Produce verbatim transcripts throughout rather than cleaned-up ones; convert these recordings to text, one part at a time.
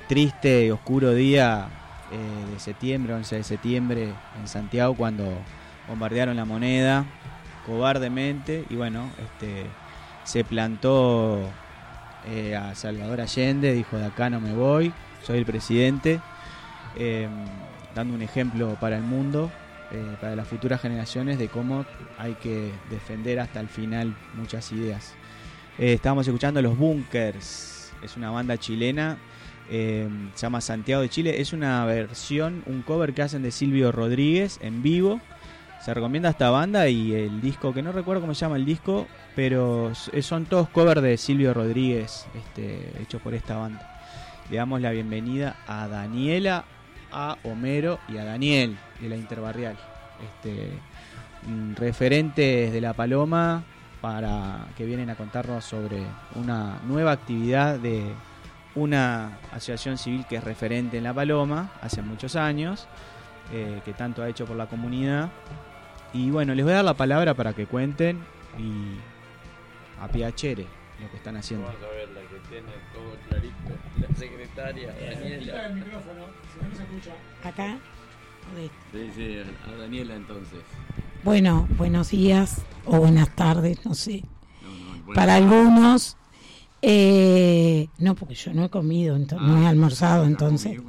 triste y oscuro día eh, de septiembre, once de septiembre, en Santiago, cuando bombardearon La Moneda cobardemente, y bueno, este se plantó eh, a Salvador Allende, dijo: de acá no me voy, soy el presidente, eh, dando un ejemplo para el mundo, eh, para las futuras generaciones, de cómo hay que defender hasta el final muchas ideas. Eh, estábamos escuchando Los Bunkers, es una banda chilena, eh, se llama Santiago de Chile, es una versión, un cover que hacen de Silvio Rodríguez en vivo. Se recomienda esta banda, y el disco, que no recuerdo cómo se llama el disco, pero son todos covers de Silvio Rodríguez, este, hechos por esta banda. Le damos la bienvenida a Daniela, a Homero y a Daniel de la Interbarrial, este, referentes de La Paloma, para que vienen a contarnos sobre una nueva actividad de una asociación civil que es referente en La Paloma hace muchos años, eh, que tanto ha hecho por la comunidad. Y bueno, les voy a dar la palabra para que cuenten y a piacere lo que están haciendo. Vamos a ver la que tiene todo clarito, la secretaria Daniela. El micrófono, si no se escucha. ¿Acá? Sí, sí, a Daniela entonces. Bueno, buenos días o buenas tardes, no sé. No, no, bueno. Para algunos, eh, no, porque yo no he comido, entonces, Ah, no he almorzado, entonces.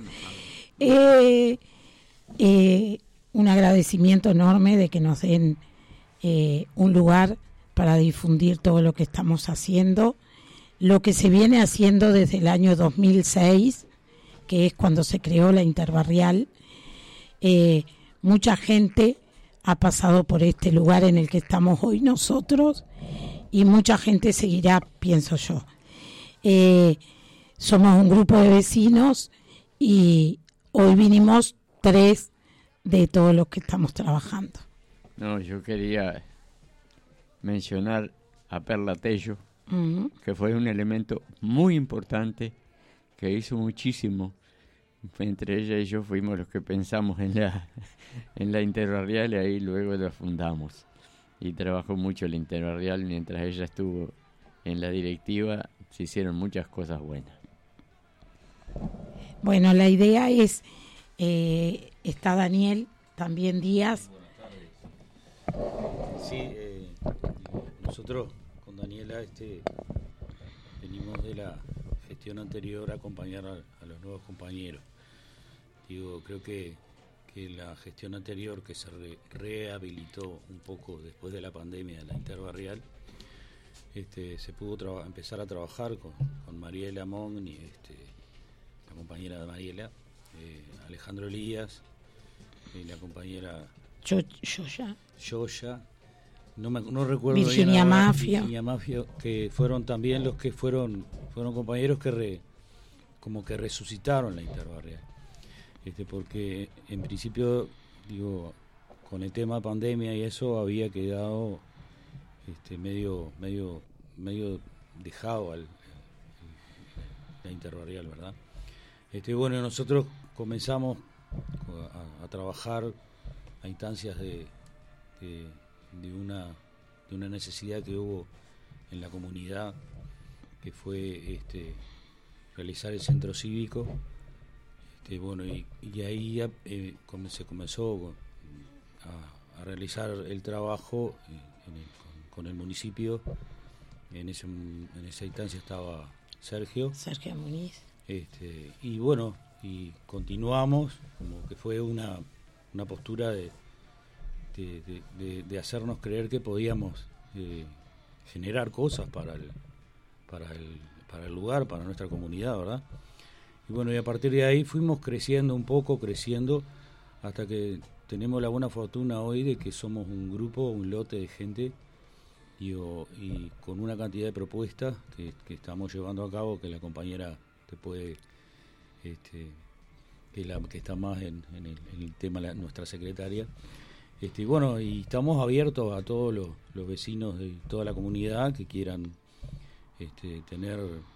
Eh, eh, un agradecimiento enorme de que nos den eh, un lugar para difundir todo lo que estamos haciendo, lo que se viene haciendo desde el año dos mil seis, que es cuando se creó la Interbarrial. Eh, mucha gente ha pasado por este lugar en el que estamos hoy nosotros, y mucha gente seguirá, pienso yo. Eh, somos un grupo de vecinos y hoy vinimos tres de todos los que estamos trabajando. No, yo quería mencionar a Perla Tello, Uh-huh. que fue un elemento muy importante, que hizo muchísimo. Entre ella y yo fuimos los que pensamos en la en la Interbarrial, y ahí luego la fundamos. Y trabajó mucho la Interbarrial mientras ella estuvo en la directiva. Se hicieron muchas cosas buenas. Bueno, la idea es, eh, está Daniel, también Díaz. Sí, eh, nosotros con Daniela este, venimos de la gestión anterior a acompañar a, a los nuevos compañeros. Digo, creo que, que la gestión anterior, que se re, rehabilitó un poco después de la pandemia de la Interbarrial, este, se pudo traba, empezar a trabajar con, con Mariela Mon y este, la compañera de Mariela, eh, Alejandro Elías, y la compañera Yo, yo ya. Yoya, no, me, no recuerdo Virginia bien ahora, Mafio. Virginia Mafio, que fueron también los que fueron fueron compañeros que re, como que resucitaron la Interbarrial, este, porque en principio, digo, con el tema pandemia y eso había quedado este, medio medio medio dejado al, la Interbarrial, ¿verdad? Este, bueno, nosotros comenzamos a, a trabajar a instancias de, de, de una de una necesidad que hubo en la comunidad, que fue este, realizar el centro cívico, este, bueno, y, y ahí ya, eh, se comenzó a, a realizar el trabajo en el, con, con el municipio. En ese en esa instancia estaba Sergio Sergio Muniz. Este, y bueno, y continuamos, como que fue una una postura de de, de, de, de hacernos creer que podíamos eh, generar cosas para el para el para el lugar, para nuestra comunidad, ¿verdad? Y bueno, y a partir de ahí fuimos creciendo un poco, creciendo, hasta que tenemos la buena fortuna hoy de que somos un grupo, un lote de gente, y, o, y con una cantidad de propuestas que, que estamos llevando a cabo, que la compañera te puede este, que, la, que está más en, en, el, en el tema, la, nuestra secretaria. Este, y bueno, y estamos abiertos a todos los, los vecinos de toda la comunidad que quieran este, tener,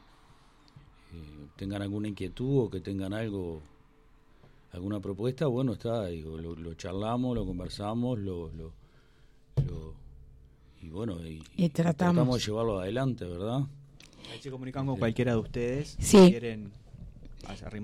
eh, tengan alguna inquietud o que tengan algo, alguna propuesta. Bueno, está, digo, lo, lo charlamos, lo conversamos, lo, lo, lo y bueno, y, y tratamos. tratamos de llevarlo adelante, ¿verdad? Ahí se comunican con cualquiera de ustedes, sí. si quieren arrimar